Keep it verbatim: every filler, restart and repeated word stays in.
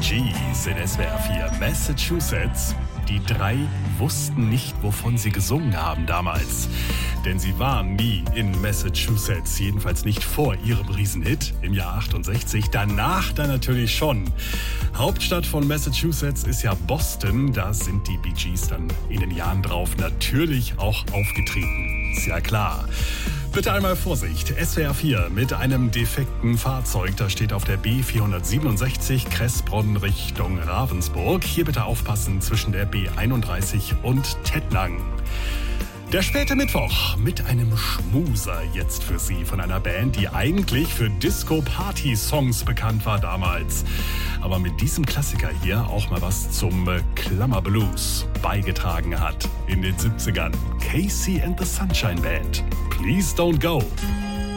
Gees in S W R vier Massachusetts. Die drei wussten nicht, wovon sie gesungen haben damals. Denn sie waren nie in Massachusetts, jedenfalls nicht vor ihrem Riesenhit im Jahr achtundsechzig. Danach dann natürlich schon. Hauptstadt von Massachusetts ist ja Boston. Da sind die Bee Gees dann in den Jahren drauf natürlich auch aufgetreten. Ist ja klar. Bitte einmal Vorsicht, S W R vier mit einem defekten Fahrzeug. Da steht auf der B vierhundertsiebenundsechzig Kressbronn Richtung Ravensburg. Hier bitte aufpassen zwischen der B einunddreißig und Tettnang. Der späte Mittwoch mit einem Schmuser jetzt für Sie von einer Band, die eigentlich für Disco-Party-Songs bekannt war damals. Aber mit diesem Klassiker hier auch mal was zum Klammerblues beigetragen hat in den siebzigern. Casey and the Sunshine Band. Please don't go.